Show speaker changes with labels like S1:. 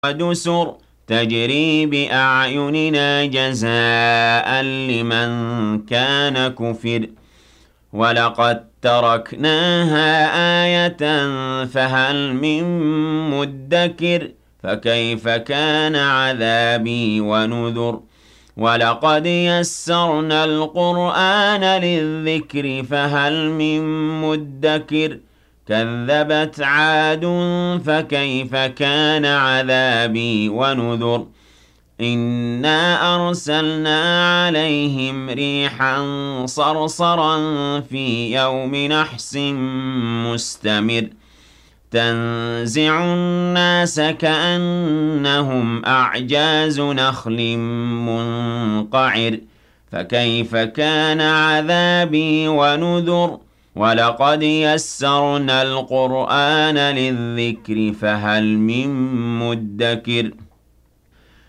S1: ودسر تجري بأعيننا جزاء لمن كان كفر ولقد تركناها آية فهل من مدكر فكيف كان عذابي ونذر ولقد يسرنا القرآن للذكر فهل من مدكر كذبت عاد فكيف كان عذابي ونذر إنا أرسلنا عليهم ريحا صرصرا في يوم نحس مستمر تنزع الناس كأنهم أعجاز نخل منقعر فكيف كان عذابي ونذر ولقد يسرنا القرآن للذكر فهل من مدكر